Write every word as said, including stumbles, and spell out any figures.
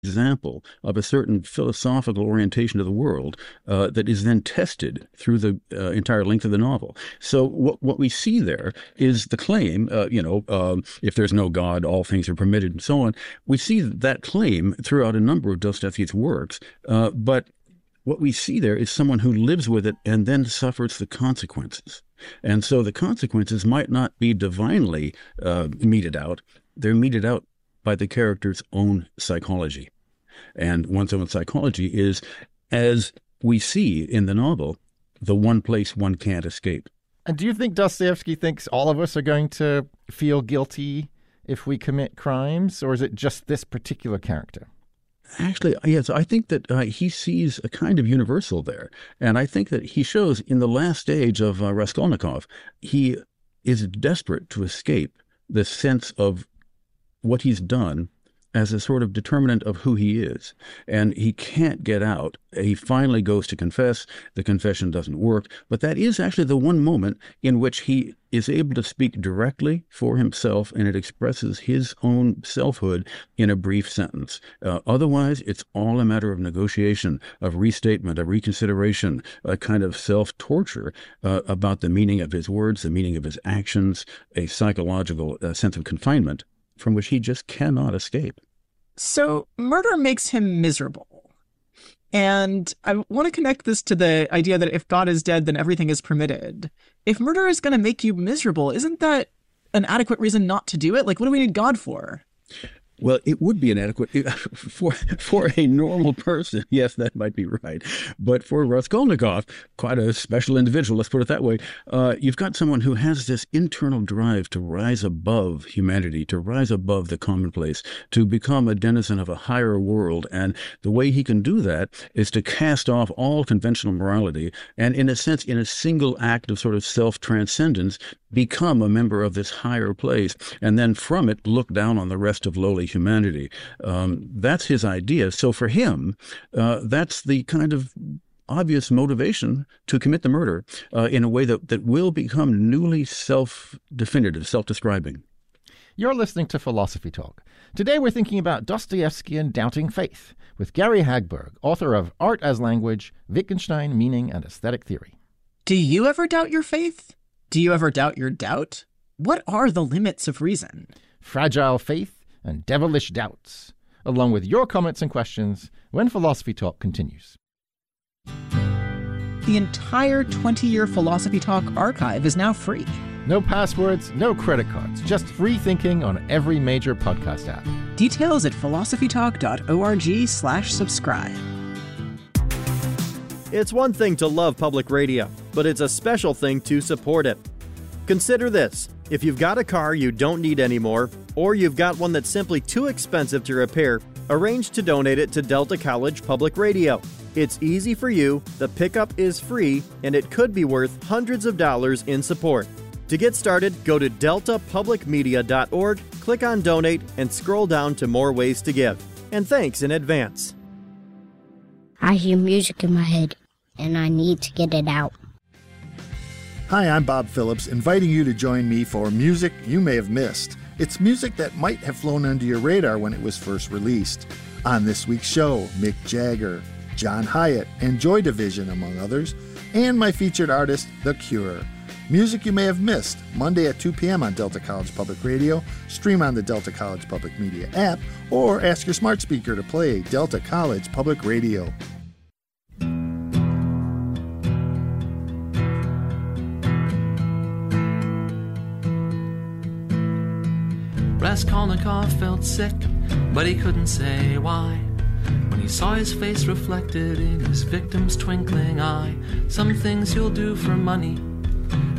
example of a certain philosophical orientation of the world uh, that is then tested through the uh, entire length of the novel. So what what we see there is the claim, uh, you know, um, if there's no God, all things are permitted, and so on. We see that claim throughout a number of Dostoevsky's works, uh, but what we see there is someone who lives with it and then suffers the consequences. And so the consequences might not be divinely uh, meted out. They're meted out by the character's own psychology. And one's own psychology is, as we see in the novel, the one place one can't escape. And do you think Dostoevsky thinks all of us are going to feel guilty if we commit crimes, or is it just this particular character? Actually, yes, I think that uh, he sees a kind of universal there. And I think that he shows in the last stage of uh, Raskolnikov, he is desperate to escape the sense of what he's done as a sort of determinant of who he is. And he can't get out. He finally goes to confess. The confession doesn't work. But that is actually the one moment in which he is able to speak directly for himself, and it expresses his own selfhood in a brief sentence. Uh, otherwise, it's all a matter of negotiation, of restatement, of reconsideration, a kind of self-torture uh, about the meaning of his words, the meaning of his actions, a psychological uh, sense of confinement from which he just cannot escape. So murder makes him miserable. And I want to connect this to the idea that if God is dead, then everything is permitted. If murder is going to make you miserable, isn't that an adequate reason not to do it? Like, what do we need God for? Well, it would be inadequate for for a normal person. Yes, that might be right. But for Raskolnikov, quite a special individual, let's put it that way, uh, you've got someone who has this internal drive to rise above humanity, to rise above the commonplace, to become a denizen of a higher world. And the way he can do that is to cast off all conventional morality and, in a sense, in a single act of sort of self-transcendence, become a member of this higher place, and then from it look down on the rest of lowly humanity. Um, that's his idea. So for him, uh, that's the kind of obvious motivation to commit the murder uh, in a way that, that will become newly self-definitive, self-describing. You're listening to Philosophy Talk. Today we're thinking about Dostoevsky and doubting faith with Gary Hagberg, author of Art as Language, Wittgenstein, Meaning and Aesthetic Theory. Do you ever doubt your faith? Do you ever doubt your doubt? What are the limits of reason? Fragile faith and devilish doubts, along with your comments and questions when Philosophy Talk continues. The entire twenty-year Philosophy Talk archive is now free. No passwords, no credit cards, just free thinking on every major podcast app. Details at philosophytalk.org slash subscribe. It's one thing to love public radio, but it's a special thing to support it. Consider this. If you've got a car you don't need anymore, or you've got one that's simply too expensive to repair, arrange to donate it to Delta College Public Radio. It's easy for you, the pickup is free, and it could be worth hundreds of dollars in support. To get started, go to delta public media dot org, click on Donate, and scroll down to more ways to give. And thanks in advance. I hear music in my head, and I need to get it out. Hi, I'm Bob Phillips, inviting you to join me for Music You May Have Missed. It's music that might have flown under your radar when it was first released. On this week's show, Mick Jagger, John Hyatt, and Joy Division, among others, and my featured artist, The Cure. Music You May Have Missed, Monday at two p.m. on Delta College Public Radio, stream on the Delta College Public Media app, or ask your smart speaker to play Delta College Public Radio. Raskolnikov felt sick, but he couldn't say why. When he saw his face reflected in his victim's twinkling eye, some things you'll do for money